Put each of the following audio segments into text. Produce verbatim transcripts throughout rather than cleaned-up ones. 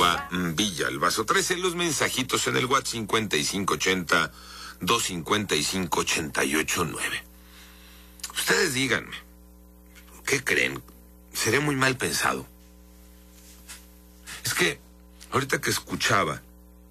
arroba Villalbazo trece, los mensajitos en el WhatsApp cincuenta y cinco ochenta, doscientos cincuenta y cinco, ochenta y ocho nueve. Ustedes díganme, ¿qué creen? ¿Seré muy mal pensado? Es que ahorita que escuchaba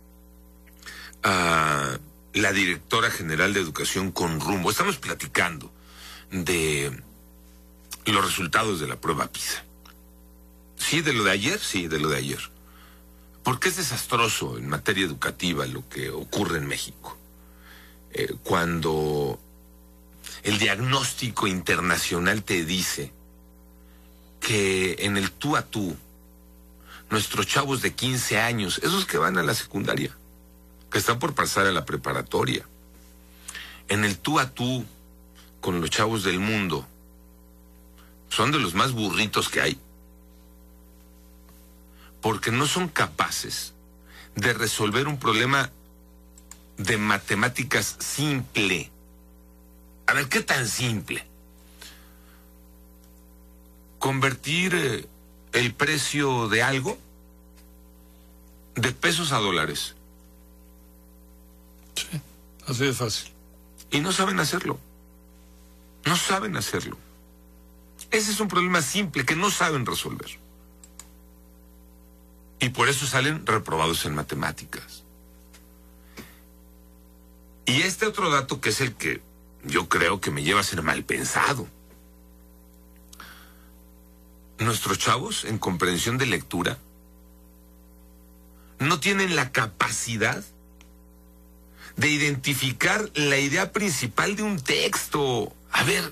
a la directora general de Educación con Rumbo, estamos platicando de los resultados de la prueba PISA. Sí, de lo de ayer, sí, de lo de ayer. Porque es desastroso en materia educativa lo que ocurre en México. Eh, cuando el diagnóstico internacional te dice que en el tú a tú, nuestros chavos de quince años, esos que van a la secundaria, que están por pasar a la preparatoria, en el tú a tú con los chavos del mundo, son de los más burritos que hay. Porque no son capaces de resolver un problema de matemáticas simple. A ver, ¿qué tan simple? Convertir eh, el precio de algo de pesos a dólares. Sí, así de fácil. Y no saben hacerlo. No saben hacerlo. Ese es un problema simple que no saben resolver. Y por eso salen reprobados en matemáticas. Y este otro dato que es el que yo creo que me lleva a ser mal pensado. Nuestros chavos en comprensión de lectura no tienen la capacidad de identificar la idea principal de un texto. A ver,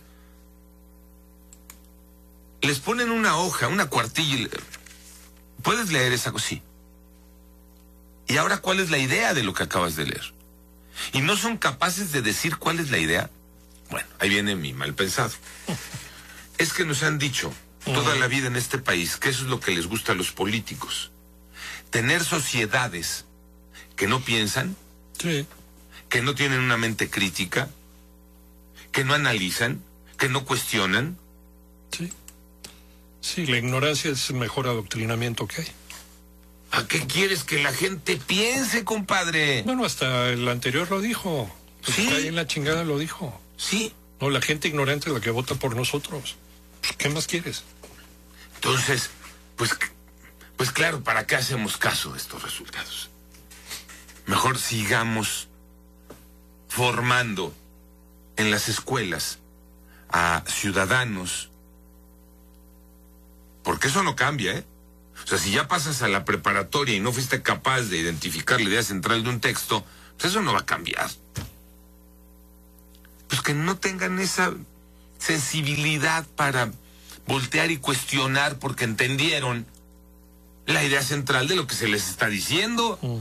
les ponen una hoja, una cuartilla y ¿puedes leer esa cosa? Sí. ¿Y ahora cuál es la idea de lo que acabas de leer? ¿Y no son capaces de decir cuál es la idea? Bueno, ahí viene mi mal pensado. Es que nos han dicho toda la vida en este país que eso es lo que les gusta a los políticos. Tener sociedades que no piensan, Sí. que no tienen una mente crítica, que no analizan, que no cuestionan. Sí. Sí, la ignorancia es el mejor adoctrinamiento que hay. ¿A qué quieres que la gente piense, compadre? Bueno, hasta el anterior lo dijo. El Sí. que está ahí en la chingada lo dijo. Sí. No, la gente ignorante es la que vota por nosotros. ¿Qué más quieres? Entonces, pues, pues claro, ¿para qué hacemos caso de estos resultados? Mejor sigamos formando en las escuelas a ciudadanos, porque eso no cambia, ¿eh? O sea, si ya pasas a la preparatoria y no fuiste capaz de identificar la idea central de un texto, pues eso no va a cambiar. Pues que no tengan esa sensibilidad para voltear y cuestionar porque entendieron la idea central de lo que se les está diciendo. Uh-huh.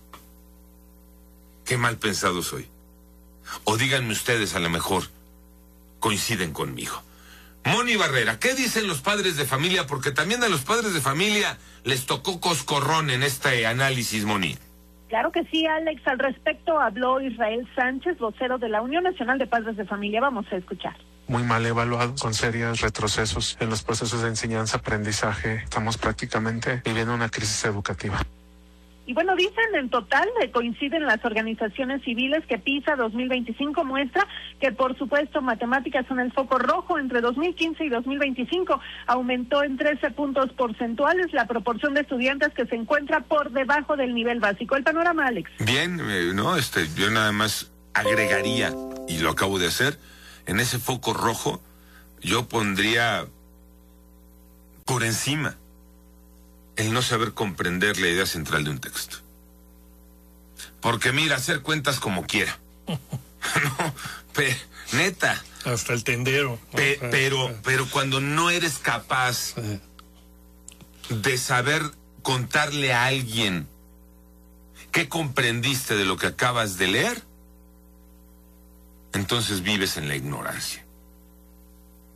Qué mal pensado soy. O díganme ustedes, a lo mejor coinciden conmigo. Moni Barrera, ¿qué dicen los padres de familia? Porque también a los padres de familia les tocó coscorrón en este análisis, Moni. Claro que sí, Alex. Al respecto habló Israel Sánchez, vocero de la Unión Nacional de Padres de Familia. Vamos a escuchar. Muy mal evaluado, con serios retrocesos en los procesos de enseñanza-aprendizaje. Estamos prácticamente viviendo una crisis educativa. Y bueno, dicen en total, eh, coinciden las organizaciones civiles que PISA dos mil veinticinco muestra que por supuesto matemáticas son el foco rojo. Entre dos mil quince y dos mil veinticinco aumentó en trece puntos porcentuales la proporción de estudiantes que se encuentra por debajo del nivel básico. El panorama, Alex. Bien, eh, no, este, yo nada más agregaría, y lo acabo de hacer, en ese foco rojo yo pondría por encima el no saber comprender la idea central de un texto. Porque mira, hacer cuentas como quiera. No, pe, neta. Hasta el tendero. Pe, pero, pero cuando no eres capaz de saber contarle a alguien qué comprendiste de lo que acabas de leer, entonces vives en la ignorancia.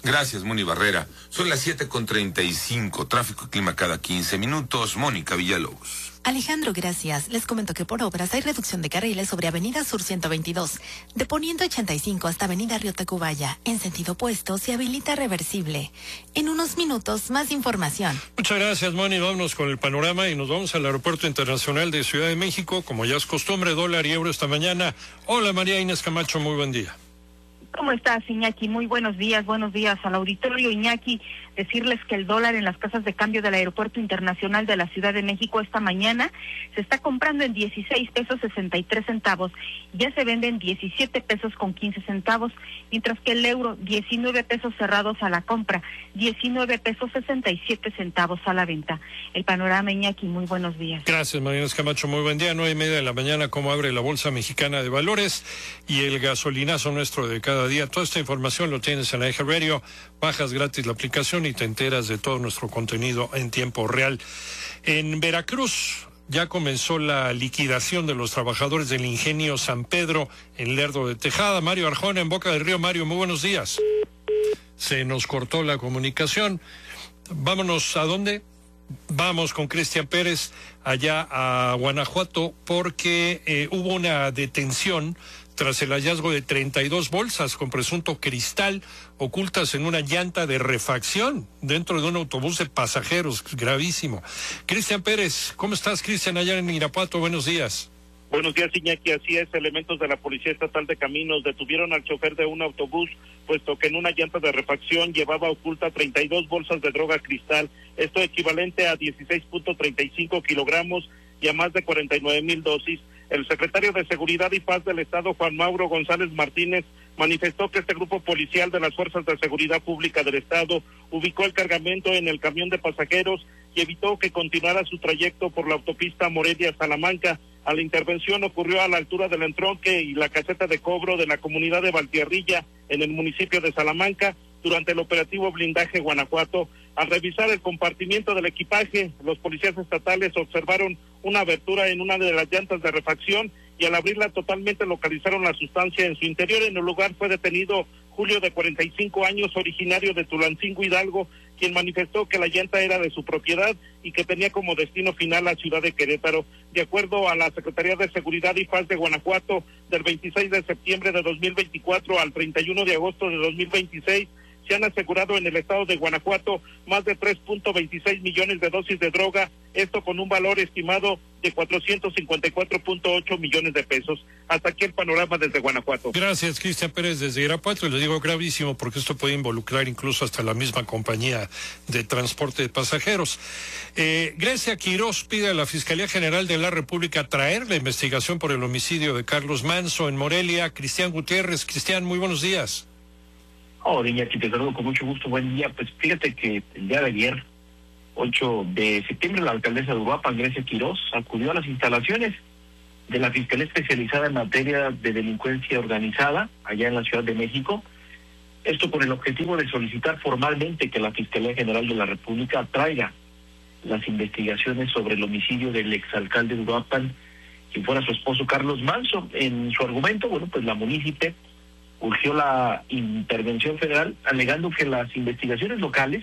Gracias, Moni Barrera. Son las siete con treinta y cinco. Tráfico y clima cada quince minutos. Mónica Villalobos. Alejandro, gracias. Les comento que por obras hay reducción de carriles sobre Avenida Sur ciento veintidós, de Poniente ochenta y cinco hasta Avenida Río Tacubaya. En sentido opuesto se habilita reversible. En unos minutos, más información. Muchas gracias, Moni. Vámonos con el panorama y nos vamos al Aeropuerto Internacional de Ciudad de México. Como ya es costumbre, dólar y euro esta mañana. Hola, María Inés Camacho, muy buen día. ¿Cómo estás, Iñaki? Muy buenos días, buenos días al auditorio. Iñaki, decirles que el dólar en las casas de cambio del Aeropuerto Internacional de la Ciudad de México esta mañana se está comprando en dieciséis pesos sesenta y tres centavos. Ya se vende en diecisiete pesos con quince centavos, mientras que el euro, diecinueve pesos cerrados a la compra, diecinueve pesos sesenta y siete centavos a la venta. El panorama, Iñaki, muy buenos días. Gracias, María Inés Camacho, muy buen día. Nueve y media de la mañana, cómo abre la Bolsa Mexicana de Valores y el gasolinazo nuestro de cada día. Toda esta información lo tienes en la Eje Radio, bajas gratis la aplicación y te enteras de todo nuestro contenido en tiempo real. En Veracruz ya comenzó la liquidación de los trabajadores del ingenio San Pedro en Lerdo de Tejada. Mario Arjona en Boca del Río. Mario, muy buenos días. Se nos cortó la comunicación. Vámonos, ¿a dónde? Vamos con Cristian Pérez allá a Guanajuato porque eh, hubo una detención tras el hallazgo de treinta y dos bolsas con presunto cristal ocultas en una llanta de refacción dentro de un autobús de pasajeros. Gravísimo. Cristian Pérez, ¿cómo estás, Cristian, allá en Irapuato? Buenos días. Buenos días, Iñaki. Así es, elementos de la Policía Estatal de Caminos detuvieron al chofer de un autobús, puesto que en una llanta de refacción llevaba oculta treinta y dos bolsas de droga cristal, esto equivalente a dieciséis punto treinta y cinco kilogramos y a más de cuarenta y nueve mil dosis. El secretario de Seguridad y Paz del Estado, Juan Mauro González Martínez, manifestó que este grupo policial de las Fuerzas de Seguridad Pública del Estado ubicó el cargamento en el camión de pasajeros y evitó que continuara su trayecto por la autopista Morelia-Salamanca. A la intervención ocurrió a la altura del entronque y la caseta de cobro de la comunidad de Valtierrilla, en el municipio de Salamanca, durante el operativo Blindaje Guanajuato. Al revisar el compartimiento del equipaje, los policías estatales observaron una abertura en una de las llantas de refacción y al abrirla totalmente localizaron la sustancia en su interior. En el lugar fue detenido Julio, de cuarenta y cinco años, originario de Tulancingo, Hidalgo, quien manifestó que la llanta era de su propiedad y que tenía como destino final la ciudad de Querétaro. De acuerdo a la Secretaría de Seguridad y Paz de Guanajuato, del veintiséis de septiembre de dos mil veinticuatro al treinta y uno de agosto de dos mil veintiséis, se han asegurado en el estado de Guanajuato más de tres punto veintiséis millones de dosis de droga, esto con un valor estimado de cuatrocientos cincuenta y cuatro punto ocho millones de pesos. Hasta aquí el panorama desde Guanajuato. Gracias, Cristian Pérez, desde Irapuato. Le digo gravísimo porque esto puede involucrar incluso hasta la misma compañía de transporte de pasajeros. Eh, Grecia Quirós pide a la Fiscalía General de la República traer la investigación por el homicidio de Carlos Manso en Morelia. Cristian Gutiérrez. Cristian, muy buenos días. Hola, Iñaki, te saludo con mucho gusto, buen día. Pues fíjate que el día de ayer, ocho de septiembre, la alcaldesa de Uruapan, Grecia Quirós, acudió a las instalaciones de la Fiscalía Especializada en Materia de Delincuencia Organizada, allá en la Ciudad de México. Esto con el objetivo de solicitar formalmente que la Fiscalía General de la República traiga las investigaciones sobre el homicidio del exalcalde de Uruapan, quien fuera su esposo Carlos Manso. En su argumento, bueno, pues la munícipe urgió la intervención federal, alegando que las investigaciones locales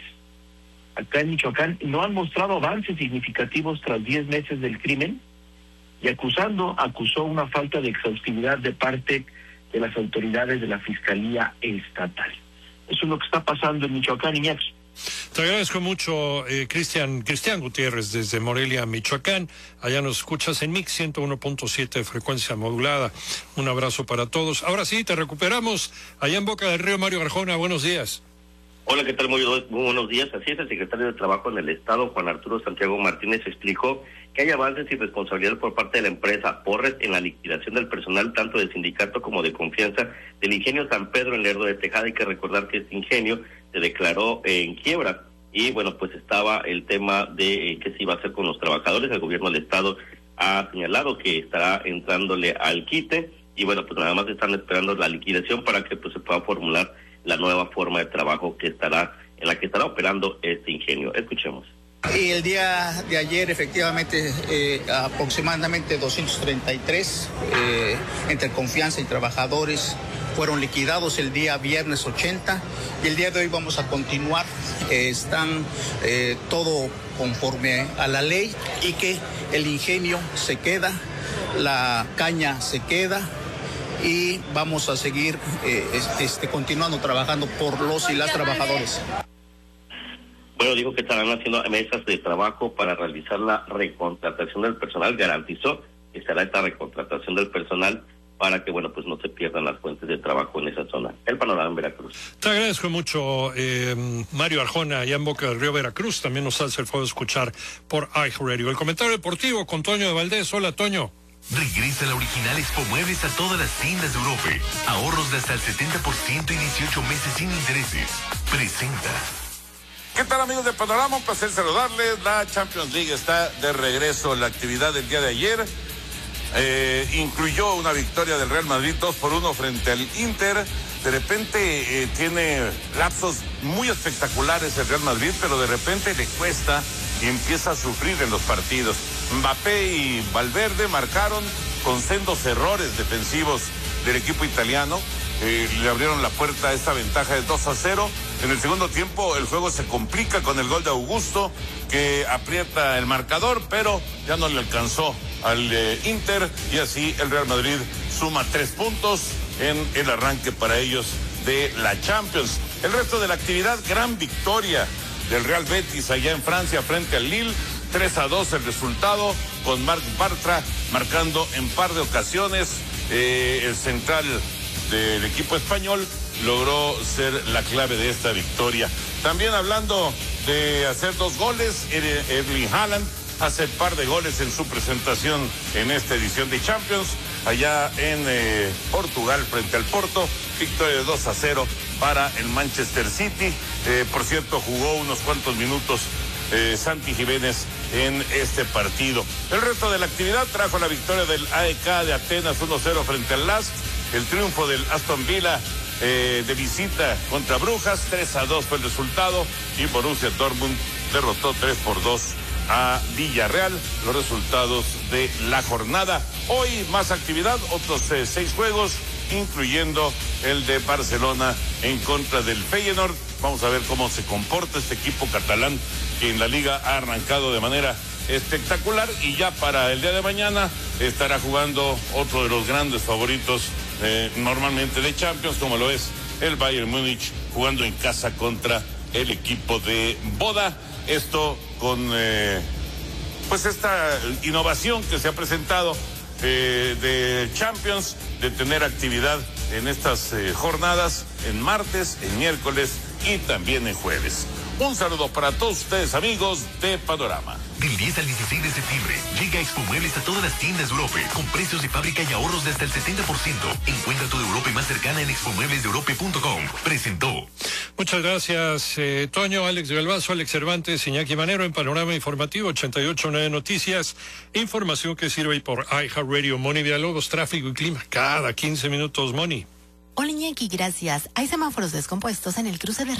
acá en Michoacán no han mostrado avances significativos tras diez meses del crimen, y acusando, acusó una falta de exhaustividad de parte de las autoridades de la Fiscalía Estatal. Eso es lo que está pasando en Michoacán, Iñaki. Te agradezco mucho, eh, Cristian Cristian Gutiérrez, desde Morelia, Michoacán. Allá nos escuchas en Mix ciento uno punto siete de frecuencia modulada. Un abrazo para todos. Ahora sí, te recuperamos. Allá en Boca del Río, Mario Arjona, buenos días. Hola, ¿qué tal? Muy, muy buenos días. Así es, el secretario de Trabajo en el Estado, Juan Arturo Santiago Martínez, explicó que hay avances y responsabilidad por parte de la empresa Porres en la liquidación del personal, tanto del sindicato como de confianza del ingenio San Pedro en Lerdo de Tejada. Hay que recordar que este ingenio se declaró eh, en quiebra y, bueno, pues estaba el tema de eh, qué se iba a hacer con los trabajadores. El gobierno del Estado ha señalado que estará entrándole al quite y, bueno, pues nada más están esperando la liquidación para que pues se pueda formular la nueva forma de trabajo que estará en la que estará operando este ingenio. Escuchemos. Y el día de ayer, efectivamente, eh, aproximadamente doscientos treinta y tres, eh, entre confianza y trabajadores, fueron liquidados el día viernes ochenta y el día de hoy vamos a continuar. Eh, están eh, todo conforme a la ley y que el ingenio se queda, la caña se queda y vamos a seguir eh, este, continuando trabajando por los y las trabajadores. Bueno, dijo que estarán haciendo mesas de trabajo para realizar la recontratación del personal. Garantizó que será esta recontratación del personal para que, bueno, pues no se pierdan las fuentes de trabajo en esa zona. El panorama en Veracruz. Te agradezco mucho, eh, Mario Arjona, allá en Boca del Río, Veracruz. También nos hace el favor de escuchar por iHeartRadio. El comentario deportivo con Toño de Valdés. Hola, Toño. Regresa la original Expo Muebles a todas las tiendas de Europa. Ahorros de hasta el setenta por ciento y dieciocho meses sin intereses. Presenta. ¿Qué tal, amigos de Panorama? Un placer saludarles. La Champions League está de regreso. La actividad del día de ayer eh, incluyó una victoria del Real Madrid dos por uno frente al Inter. De repente eh, tiene lapsos muy espectaculares el Real Madrid, pero de repente le cuesta y empieza a sufrir en los partidos. Mbappé y Valverde marcaron con sendos errores defensivos del equipo italiano. Eh, le abrieron la puerta a esta ventaja de dos a cero. En el segundo tiempo el juego se complica con el gol de Augusto, que aprieta el marcador, pero ya no le alcanzó al eh, Inter, y así el Real Madrid suma tres puntos en el arranque para ellos de la Champions. El resto de la actividad, gran victoria del Real Betis allá en Francia frente al Lille, tres a dos el resultado, con Marc Bartra marcando en par de ocasiones. Eh, el central del equipo español logró ser la clave de esta victoria. También hablando de hacer dos goles, Erling Haaland hace par de goles en su presentación en esta edición de Champions, allá en eh, Portugal frente al Porto, victoria de dos a cero para el Manchester City. Eh, por cierto, jugó unos cuantos minutos eh, Santi Jiménez en este partido. El resto de la actividad trajo la victoria del A E K de Atenas uno cero frente al Lask, el triunfo del Aston Villa eh, de visita contra Brujas, tres a dos fue el resultado, y Borussia Dortmund derrotó tres por dos a Villarreal. Los resultados de la jornada. Hoy más actividad, otros eh, seis juegos, incluyendo el de Barcelona en contra del Feyenoord. Vamos a ver cómo se comporta este equipo catalán, que en la liga ha arrancado de manera espectacular, y ya para el día de mañana estará jugando otro de los grandes favoritos eh, normalmente de Champions, como lo es el Bayern Múnich, jugando en casa contra el equipo de Boda. Esto con eh, pues esta innovación que se ha presentado eh, de Champions, de tener actividad en estas eh, jornadas, en martes, en miércoles y también en jueves. Un saludo para todos ustedes, amigos de Panorama. Del diez al dieciséis de septiembre, llega Expo Muebles a todas las tiendas de Europa, con precios de fábrica y ahorros de hasta el setenta por ciento. Encuentra tu de Europa más cercana en expo muebles de europa punto com. Presentó. Muchas gracias, eh, Toño, Alex Galvazo, Alex Cervantes, Iñaki Manero en Panorama Informativo ochenta y ocho punto nueve Noticias. Información que sirve por iHeartRadio. Moni Villalobos, tráfico y clima. Cada quince minutos, Moni. Hola, Iñaki, gracias. Hay semáforos descompuestos en el cruce de